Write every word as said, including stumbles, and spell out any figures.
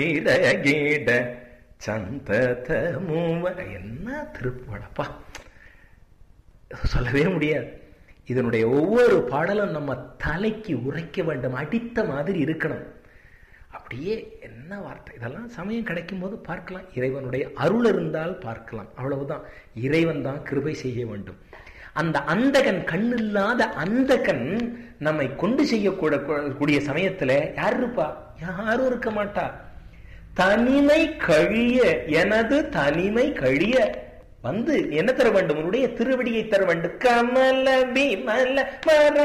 கீட சந்ததமுவ. என்ன திருப்புகழப்பா, சொல்லவே முடியாது. இதனுடைய ஒவ்வொரு பாடலும் நம்ம தலைக்கு உரைக்க வேண்டும், அடித்த மாதிரி இருக்கணும். அப்படியே என்ன வார்த்தை! இதெல்லாம் சமயம் கிடைக்கும் போது பார்க்கலாம். இறைவனுடைய அருள் இருந்தால் பார்க்கலாம், அவ்வளவுதான். இறைவன் தான் கிருபை செய்ய வேண்டும். அந்த அந்தகன், கண்ணில்லாத அந்தகன் நம்மை கொண்டு செய்யக்கூட கூடிய சமயத்துல யார் இருப்பா? யாரும் இருக்க மாட்டா. தனிமை கழிய, எனது தனிமை கழிய வந்து என்ன தர வேண்டும்? உன்னுடைய திருவடியை தர வேண்டும். கமல விமல